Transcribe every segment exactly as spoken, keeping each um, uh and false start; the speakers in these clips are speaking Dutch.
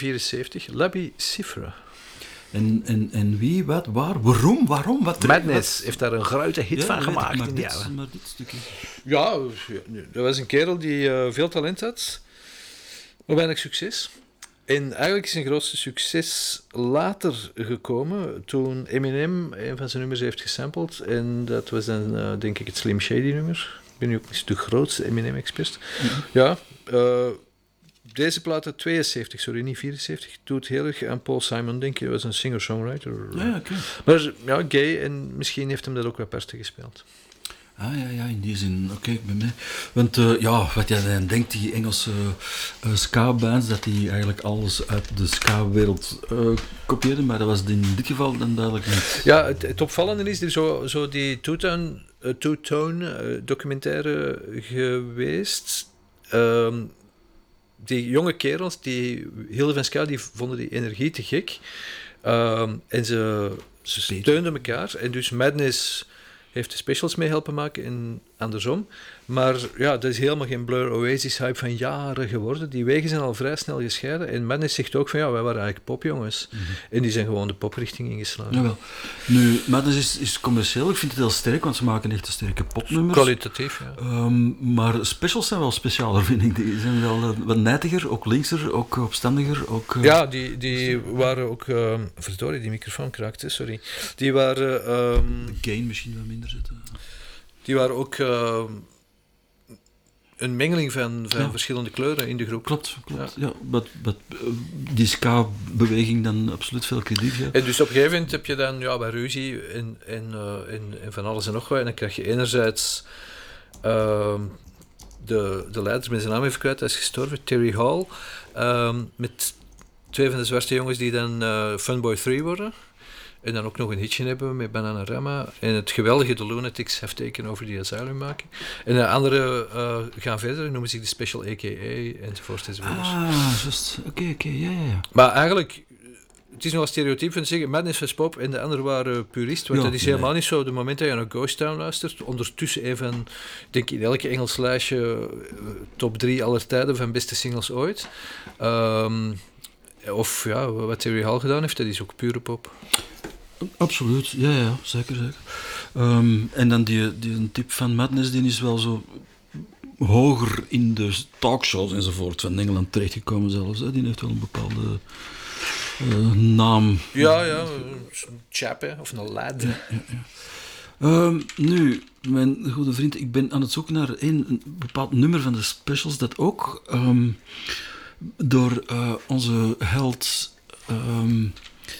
vierenzeventig, Labby Cifra. En, en, en wie, wat, waar, waarom, waarom, wat... Madness wat? heeft daar een grote hit Ja, van weet ik, gemaakt maar in die dit, jaren. maar dit stukje. Ja, dat was een kerel die uh, veel talent had, maar weinig succes. En eigenlijk is zijn grootste succes later gekomen toen Eminem een van zijn nummers heeft gesampled. En dat was dan, uh, denk ik, het Slim Shady nummer. Ik ben nu ook niet de grootste Eminem-expert. Mm-hmm. Ja, uh, deze plaat uit tweeënzeventig, sorry, niet vierenzeventig, doet heel erg aan Paul Simon, denk ik. Hij was een singer-songwriter. Ja, oké. Okay. Maar ja, gay, en misschien heeft hem dat ook wat parten gespeeld. Ah ja, ja, in die zin, oké, okay, ik ben mee. Want uh, ja, wat jij dan denkt, die Engelse uh, ska-bands, dat die eigenlijk alles uit de ska-wereld uh, kopieerden, maar dat was in dit geval dan duidelijk niet. Ja, het, het opvallende is, er is zo, zo die Two-Tone uh, Two-Tone uh, documentaire geweest. Um, die jonge kerels, die Hilde van Ska, die vonden die energie te gek. Um, en ze, ze steunden elkaar. En dus Madness heeft de specials mee helpen maken en andersom. Maar ja, dat is helemaal geen Blur Oasis hype van jaren geworden. Die wegen zijn al vrij snel gescheiden. En Madness zegt ook van ja, wij waren eigenlijk popjongens. Mm-hmm. En die zijn gewoon de poprichting ingeslagen. Jawel. Nu, Madness is, is commercieel. Ik vind het heel sterk, want ze maken echt een sterke popnummers. Kwalitatief, ja. Um, maar specials zijn wel specialer, vind ik. Die zijn wel uh, wat nijtiger, ook linkser, ook opstandiger. Ook, uh, ja, die, die waren ook... Uh, verdorie, die microfoon kraakt, hè, sorry. Die waren... Uh, um, de gain misschien wat minder zetten. Die waren ook... Uh, een mengeling van, van ja. verschillende kleuren in de groep. Klopt, klopt. Ja. Ja, but, but, uh, die ska-beweging dan absoluut veel krediet. Ja. En dus op een gegeven moment heb je dan ja, bij ruzie en, en, uh, en, en van alles en nog wat. En dan krijg je enerzijds uh, de, de leider met zijn naam even kwijt, hij is gestorven, Terry Hall, uh, met twee van de zwarte jongens die dan uh, Funboy drie worden. En dan ook nog een hitje hebben met Bananarama. En het geweldige The Lunatics hefteken over die Asylum maken. En de andere uh, gaan verder, noemen zich de Special A K A enzovoort enzovoort. Ah, juist. Oké, okay, oké, okay. ja, ja, ja. Maar eigenlijk, het is nog een stereotype van te zeggen, Madness was pop en de anderen waren purist. Want ja, dat is helemaal nee. niet zo. De moment dat je naar Ghost Town luistert, ondertussen even, denk ik in elke Engels lijstje, top drie aller tijden van beste singles ooit. Um, of ja, wat Terry Hall gedaan heeft, dat is ook pure pop. Absoluut, ja, ja, zeker, zeker. Um, en dan die, die een tip van Madness, die is wel zo hoger in de talkshows enzovoort van Engeland terechtgekomen zelfs. Hè. Die heeft wel een bepaalde uh, naam. Ja, ja, een chap, hè, of een lad. Ja, ja, ja. Um, nu, mijn goede vriend, ik ben aan het zoeken naar een, een bepaald nummer van de specials dat ook um, door uh, onze held... Um,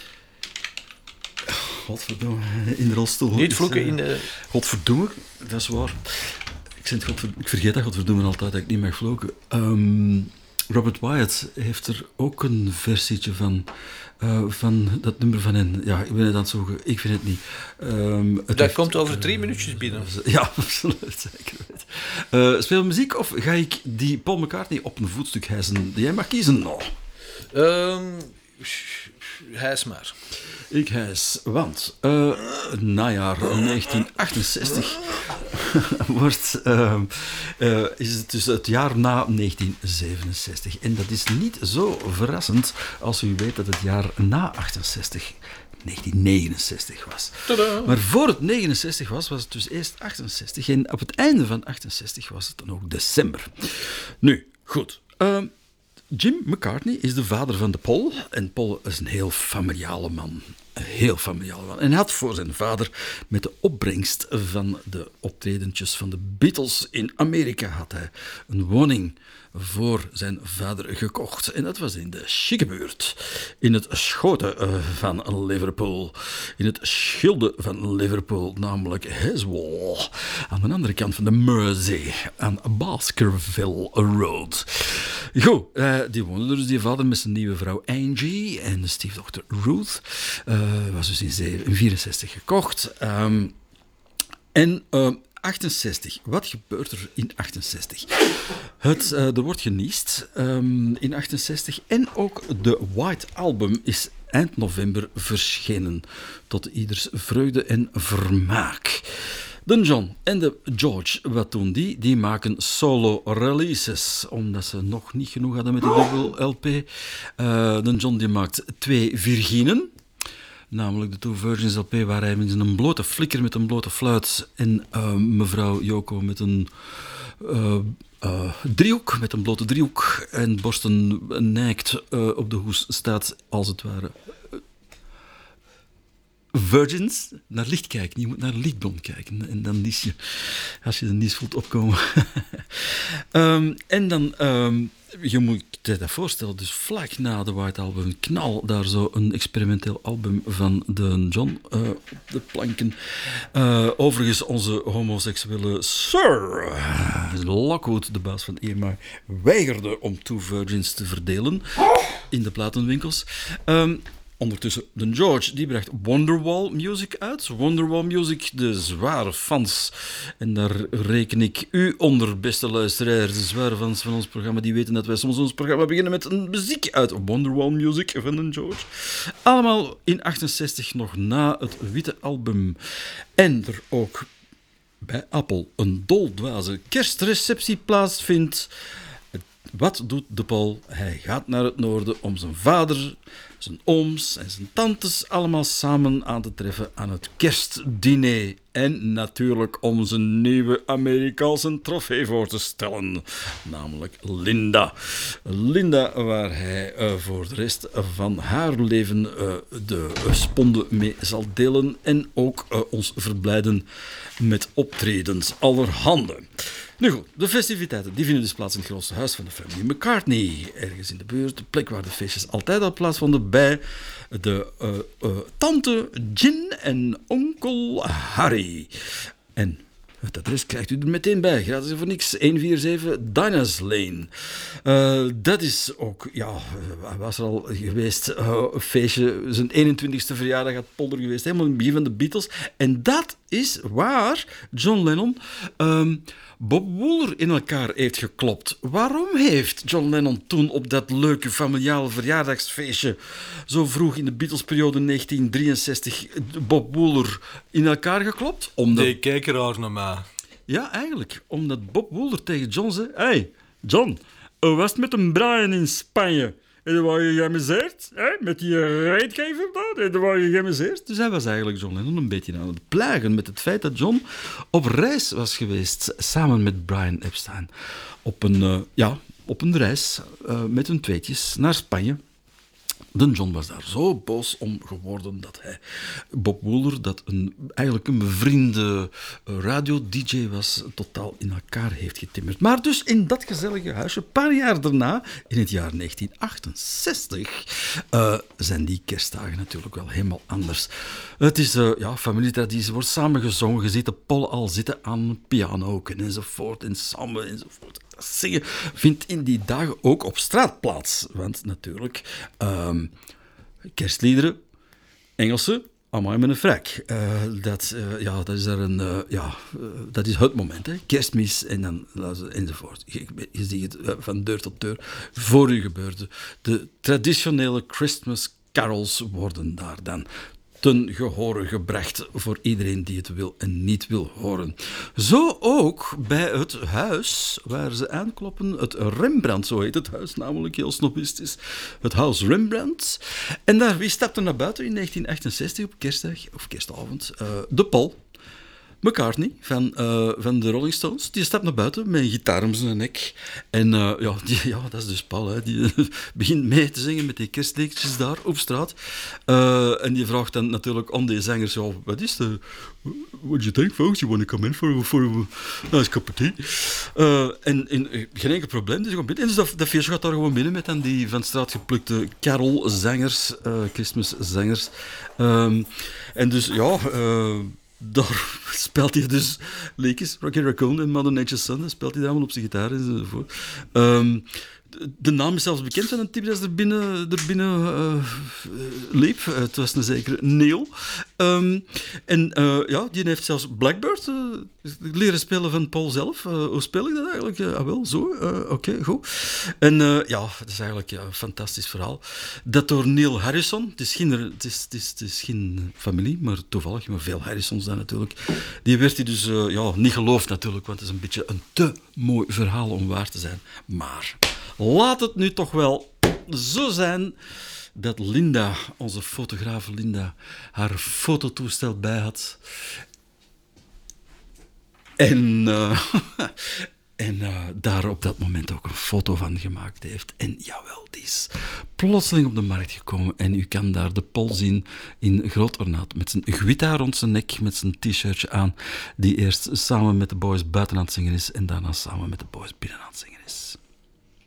Godverdomme, in de rolstoel. Niet vloeken in de... Godverdomme, dat is waar. Ik, zeg godver... ik vergeet dat godverdomme altijd, dat ik niet mag vloeken. Um, Robert Wyatt heeft er ook een versietje van, uh, van dat nummer van hen. Ja, ik ben het aan het zoeken, ik vind het niet. Um, het dat heeft, komt over drie uh, minuutjes binnen. Ja, absoluut, zeker weten. Uh, speel muziek of ga ik die Paul McCartney op een voetstuk hijsen? Jij mag kiezen, nou. Um, hijs maar. Ik hijs, want uh, najaar negentien achtenzestig wordt, uh, uh, is het dus het jaar na negentien zevenenzestig. En dat is niet zo verrassend als u weet dat het jaar na achtenzestig negentien negenenzestig was. Tadaa. Maar voor het negenenzestig was, was het dus eerst achtenzestig. En op het einde van achtenzestig was het dan ook december. Nu, goed. Uh, Jim McCartney is de vader van de Paul. En Paul is een heel familiale man. Een heel familiale man. En hij had voor zijn vader met de opbrengst van de optredentjes van de Beatles in Amerika had hij een woning voor zijn vader gekocht. En dat was in de chique buurt. In het schoten van Liverpool. In het schilde van Liverpool, namelijk Heswall. Aan de andere kant van de Mersey. Aan Baskerville Road. Goed, uh, die woonde dus die vader met zijn nieuwe vrouw Angie en de stiefdochter Ruth. Uh, was dus in negentien vierenzestig gekocht. Um, en... Uh, achtenzestig. Wat gebeurt er in achtenzestig? Het, uh, er wordt geniest um, in achtenzestig en ook de White Album is eind november verschenen. Tot ieders vreugde en vermaak. De John en de George, wat doen die? Die maken solo releases, omdat ze nog niet genoeg hadden met die dubbel L P. Uh, de John die maakt twee Virginen, namelijk de Two Virgins L P, waar hij met een blote flikker met een blote fluit en uh, mevrouw Yoko met een uh, uh, driehoek, met een blote driehoek en borsten nijkt uh, op de hoes staat, als het ware. Virgins, naar licht kijken. Je moet naar lichtbron kijken. En dan nies je, als je de nies voelt opkomen. um, en dan, um, je moet je dat voorstellen, dus vlak na de White Album knal daar zo een experimenteel album van de John uh, op de planken. Uh, overigens, onze homoseksuele Sir Lockwood, de baas van E M I, weigerde om Two Virgins te verdelen in de platenwinkels. Um, Ondertussen, de George, die bracht Wonderwall Music uit. Wonderwall Music, de zware fans. En daar reken ik u onder, beste luisteraars. De zware fans van ons programma, die weten dat wij soms ons programma beginnen met een muziek uit Wonderwall Music van de George. Allemaal in achtenzestig, nog na het witte album. En er ook bij Apple een doldwaze kerstreceptie plaatsvindt. Wat doet de Paul? Hij gaat naar het noorden om zijn vader, zijn ooms en zijn tantes allemaal samen aan te treffen aan het kerstdiner. En natuurlijk om zijn nieuwe Amerikaanse trofee voor te stellen. Namelijk Linda. Linda, waar hij uh, voor de rest van haar leven uh, de uh, sponde mee zal delen. En ook uh, ons verblijden met optredens allerhande. Nu goed, de festiviteiten die vinden dus plaats in het grootste huis van de familie McCartney. Ergens in de buurt, de plek waar de feestjes altijd al plaatsvonden bij de uh, uh, tante Gin en onkel Harry. En het adres krijgt u er meteen bij, gratis voor niks, honderdzevenenveertig Dinah's Lane. Uh, dat is ook, ja, hij was er al geweest, uh, een feestje, zijn eenentwintigste verjaardag had Polder geweest, helemaal in het begin van de Beatles. En dat is waar John Lennon um, Bob Wooler in elkaar heeft geklopt. Waarom heeft John Lennon toen op dat leuke familiale verjaardagsfeestje zo vroeg in de Beatles-periode negentien drieënzestig Bob Wooler in elkaar geklopt? Omdat... Nee, kijk raar naar mij. Ja, eigenlijk. Omdat Bob Wooler tegen John zei... Hey, John, hoe was het met een Brian in Spanje? En waar je geamuseerd, hè? Met die reetgever daar, en waar je geamuseerd. Dus hij was eigenlijk John Lennon een beetje aan het plagen met het feit dat John op reis was geweest, samen met Brian Epstein. Op een, uh, ja, op een reis uh, met hun tweetjes naar Spanje. De John was daar zo boos om geworden dat hij Bob Wooler, dat een, eigenlijk een bevriende radio-D J was, totaal in elkaar heeft getimmerd. Maar dus in dat gezellige huisje, een paar jaar daarna, in het jaar negentien achtenzestig, uh, zijn die kerstdagen natuurlijk wel helemaal anders. Het is uh, ja, familietraditie, wordt samengezongen, je ziet de Paul al zitten aan een piano enzovoort, en samen enzovoort. Zingen vindt in die dagen ook op straat plaats. Want natuurlijk, um, kerstliederen, Engelse, allemaal met een frak. Uh, dat, uh, ja, dat is daar een, uh, ja, uh, dat is het moment, hè. Kerstmis en dan enzovoort. Je, je ziet het uh, van deur tot deur voor u gebeurde. De traditionele Christmas carols worden daar dan ten gehore gebracht voor iedereen die het wil en niet wil horen. Zo ook bij het huis waar ze aankloppen, het Rembrandt, zo heet het huis, namelijk heel snobistisch, het huis Rembrandt. En daar, wie stapte naar buiten in negentien achtenzestig op kerstdag, of kerstavond? Uh, de Paul McCartney van, uh, van de Rolling Stones, die stapt naar buiten met een gitaar om zijn nek. En uh, ja, die, ja, dat is dus Paul, hè, die uh, begint mee te zingen met die kerstliedjes daar op straat. Uh, en die vraagt dan natuurlijk aan die zangers, ja, wat is de... What do you think, folks? You want to come in for, for a nice cup of tea? Uh, en, en geen enkel probleem, dus gewoon binnen. En dus dat, dat feestje gaat daar gewoon binnen met dan die van straat geplukte carolzangers, uh, Christmaszangers. Um, en dus, ja... Uh, Daar speelt hij dus liedjes, Rocky Raccoon en Mother Nature's Son, speelt hij daar allemaal op zijn gitaar enzovoort. Um, de naam is zelfs bekend van een type dat er binnen, er binnen uh, liep. Uh, het was een zekere Neil. Um, en uh, ja, die heeft zelfs Blackbird uh, leren spelen van Paul zelf. Uh, hoe speel ik dat eigenlijk? Uh, ah, wel, zo. Uh, Oké, okay, goed. En uh, ja, het is eigenlijk ja, een fantastisch verhaal. Dat door Neil Harrison, het is geen, het is, het is, het is geen familie, maar toevallig, maar veel Harrisons dan natuurlijk. Die werd hij dus uh, ja, niet geloofd natuurlijk, want het is een beetje een te mooi verhaal om waar te zijn. Maar laat het nu toch wel zo zijn dat Linda, onze fotograaf Linda, haar fototoestel bij had. En, uh, en uh, daar op dat moment ook een foto van gemaakt heeft. En jawel, die is plotseling op de markt gekomen. En u kan daar de Paul zien in groot ornaat. Met zijn gitaar rond zijn nek, met zijn t-shirtje aan. Die eerst samen met de boys buiten aan het zingen is. En daarna samen met de boys binnen aan het zingen is.